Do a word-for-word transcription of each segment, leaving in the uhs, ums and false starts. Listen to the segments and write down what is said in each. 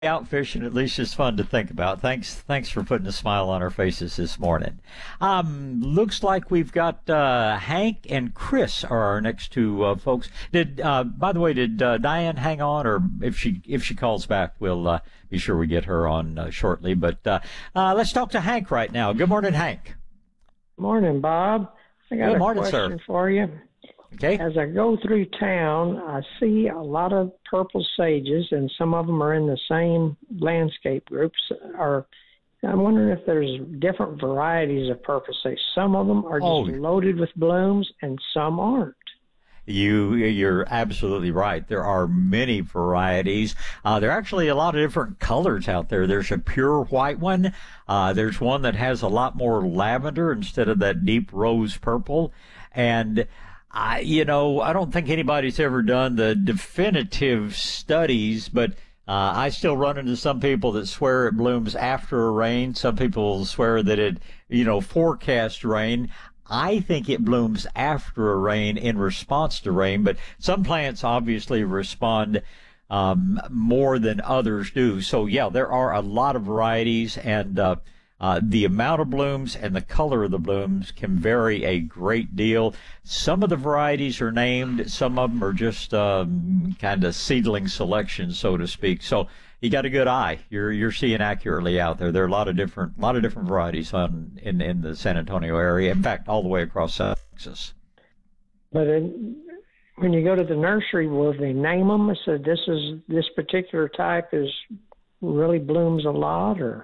out fishing, at least it's fun to think about. Thanks, thanks for putting a smile on our faces this morning. Um, looks like we've got uh, Hank and Chris are our next two uh, folks. Did, uh, by the way, did uh, Diane hang on, or if she if she calls back, we'll uh, be sure we get her on uh, shortly. But uh, uh, let's talk to Hank right now. Good morning, Hank. Morning, Bob. I got Good a morning, question sir. for you. Okay. As I go through town, I see a lot of purple sages, and some of them are in the same landscape groups. Are I'm wondering if there's different varieties of purple sage. Some of them are just Oh. loaded with blooms, and some aren't. You, you're absolutely right. There are many varieties. Uh, there are actually a lot of different colors out there. There's a pure white one. Uh, there's one that has a lot more lavender instead of that deep rose purple. And I, you know, I don't think anybody's ever done the definitive studies, but uh, I still run into some people that swear it blooms after a rain. Some people swear that it, you know, forecast rain. I think it blooms after a rain in response to rain, but some plants obviously respond um, more than others do. So, yeah, there are a lot of varieties, and uh, uh, the amount of blooms and the color of the blooms can vary a great deal. Some of the varieties are named. Some of them are just um, kind of seedling selections, so to speak. So you got a good eye. You're you're seeing accurately out there. There are a lot of different lot of different varieties on in in the San Antonio area. In fact, all the way across South Texas. But in, when you go to the nursery, will they name them? So this is this particular type is really blooms a lot, or?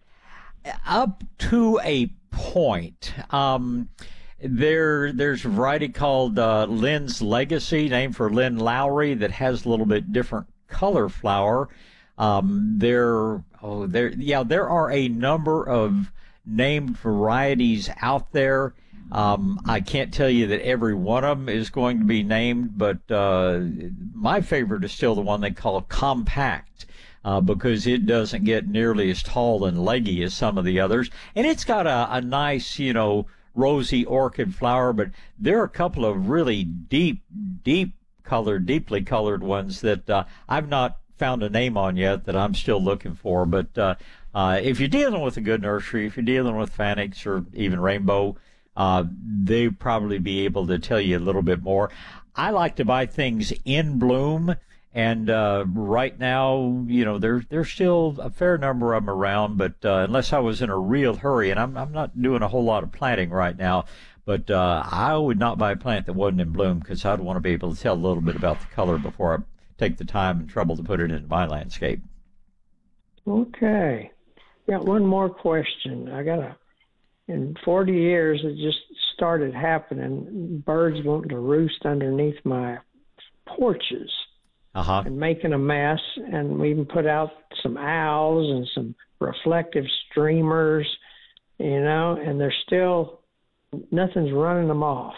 Up to a point. Um, there, there's a variety called uh, Lynn's Legacy, named for Lynn Lowry, that has a little bit different color flower. Um, there, oh, there, yeah, there are a number of named varieties out there. Um, I can't tell you that every one of them is going to be named, but uh, my favorite is still the one they call Compact. Uh, because it doesn't get nearly as tall and leggy as some of the others. And it's got a, a nice, you know, rosy orchid flower, but there are a couple of really deep, deep colored, deeply colored ones that uh, I've not found a name on yet that I'm still looking for. But uh, uh, if you're dealing with a good nursery, if you're dealing with Fanix or even Rainbow, uh, they probably be able to tell you a little bit more. I like to buy things in bloom. And uh, right now, you know, there, there's still a fair number of them around, but uh, unless I was in a real hurry, and I'm, I'm not doing a whole lot of planting right now, but uh, I would not buy a plant that wasn't in bloom because I'd want to be able to tell a little bit about the color before I take the time and trouble to put it into my landscape. Okay. Got one more question. I got a, in forty years, it just started happening, birds wanting to roost underneath my porches. Uh-huh. And making a mess, and we even put out some owls and some reflective streamers, you know, and they're still, nothing's running them off.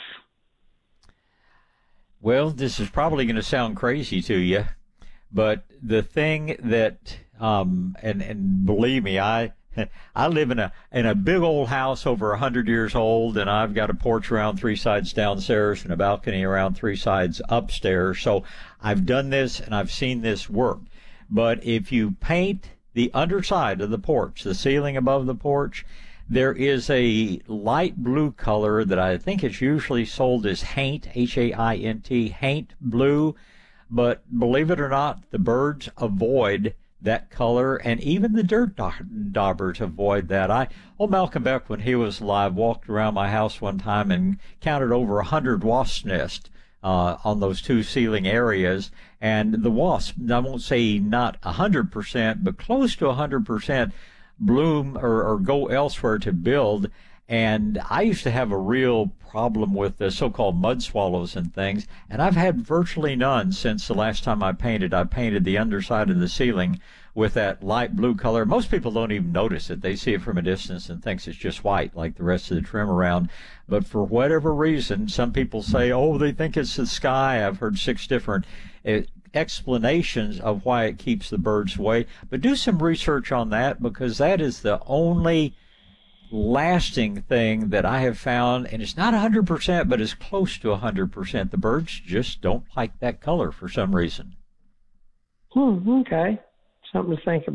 Well, this is probably going to sound crazy to you, but the thing that, um, and, and believe me, I, I live in a in a big old house over a hundred years old, and I've got a porch around three sides downstairs and a balcony around three sides upstairs. So I've done this and I've seen this work. But if you paint the underside of the porch, the ceiling above the porch, there is a light blue color that I think is usually sold as haint, H A I N T, haint blue. But believe it or not, the birds avoid that color, and even the dirt daubers avoid that. I, old Malcolm Beck, when he was alive, walked around my house one time and counted over a hundred wasp nests uh, on those two ceiling areas. And the wasp, I won't say not a hundred percent, but close to a hundred percent bloom or, or go elsewhere to build. And I used to have a real problem with the so-called mud swallows and things, and I've had virtually none since the last time I painted. I painted the underside of the ceiling with that light blue color. Most people don't even notice it. They see it from a distance and thinks it's just white like the rest of the trim around. But for whatever reason, some people say, oh, they think it's the sky. I've heard six different uh, explanations of why it keeps the birds away. But do some research on that, because that is the only lasting thing that I have found, and it's not one hundred percent, but it's close to one hundred percent. The birds just don't like that color for some reason. Hmm, okay. something to think about.